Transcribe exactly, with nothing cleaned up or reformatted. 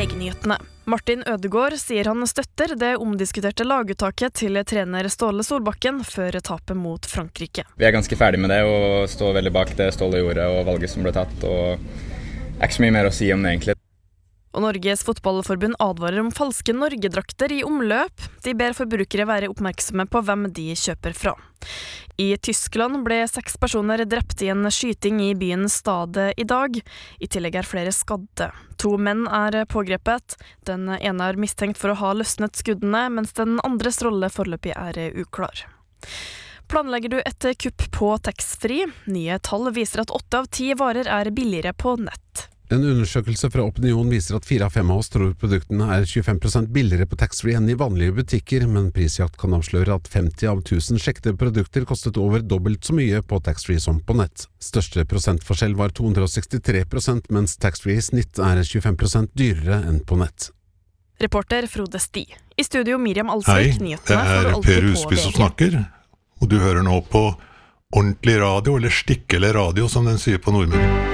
V G-nyhetene. Martin Ødegaard sier han støtter det omdiskuterte laguttaket til trener Ståle Solbakken før tapet mot Frankrike. Vi er ganske ferdig med det og står veldig bak det Ståle gjorde og valget som ble tatt, og det er ikke så mye mer å si om det egentlig. Og Norges fotballforbund advarer om falske Norgedrakter i omløp. De ber forbrukere være oppmerksomme på hvem de kjøper fra. I Tyskland ble seks personer drept i en skyting i byen Stade i dag. I tillegg er flere skadde. To menn er pågrepet. Den ene er mistenkt for å ha løsnet skuddene, mens den andres rolle foreløpig er uklar. Planlegger du et kupp på taxfree? Nye tall viser at åtte av ti varer er billigere på nett. En undersøkelse fra Opinion viser at fire av fem av oss tror produktene er tjuefem prosent billigere på taxfree enn i vanlige butikker, men prisjakt kan avsløre at femti av tusen sjekkede produkter kostet over dobbelt så mye på taxfree som på nett. Største prosentforskjell var to hundre og sekstitre prosent, mens taxfree i snitt er tjuefem prosent dyrere enn på nett. Reporter Frode Sti. I studio Miriam Alsvik, Hei, det er Per Husby som snakker, og du hører nå på ordentlig radio, eller stikkelig radio som den sier på Nordmøre.